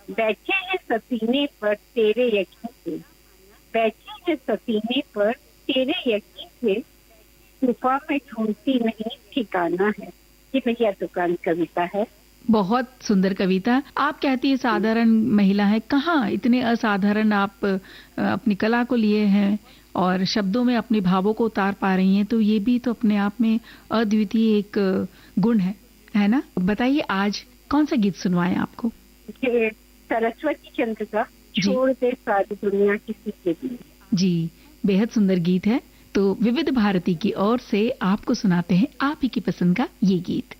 बैठे हैं सफीने पर तेरे यकीन से, बैठे हैं सफीने पर तेरे यकीन से, तूफान में ढूंढती नहीं ठिकाना है। ये भैया दुकान कविता है। बहुत सुंदर कविता। आप कहती है साधारण महिला है, कहाँ इतने असाधारण आप अपनी कला को लिए हैं और शब्दों में अपने भावों को उतार पा रही हैं, तो ये भी तो अपने आप में अद्वितीय एक गुण है ना? बताइए आज कौन सा गीत सुनवाएं आपको? सरस्वती चंद्र का छोड़ दे सारी दुनिया किसी के लिए। जी, बेहद सुंदर गीत है। तो विविध भारती की ओर से आपको सुनाते हैं आप ही की पसंद का ये गीत।